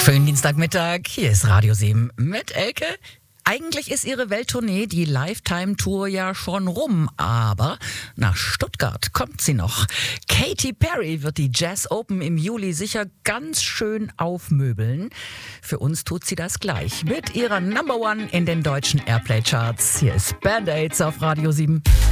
Schönen Dienstagmittag, hier ist Radio 7 mit Elke. Eigentlich ist ihre Welttournee, die Lifetime-Tour, ja schon rum, aber nach Stuttgart kommt sie noch. Katy Perry wird die Jazz Open im Juli sicher ganz schön aufmöbeln. Für uns tut sie das gleich mit ihrer Number One in den deutschen Airplay-Charts. Hier ist Band-Aids auf Radio 7.